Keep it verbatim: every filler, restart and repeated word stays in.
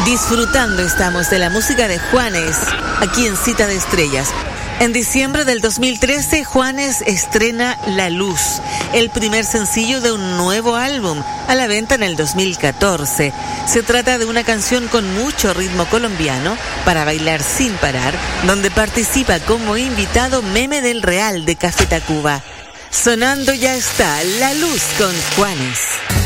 Disfrutando estamos de la música de Juanes, aquí en Cita de Estrellas. En diciembre del dos mil trece, Juanes estrena La Luz, el primer sencillo de un nuevo álbum, a la venta en el dos mil catorce. Se trata de una canción con mucho ritmo colombiano para bailar sin parar, donde participa como invitado Meme del Real de Café Tacuba. Sonando ya está La Luz con Juanes.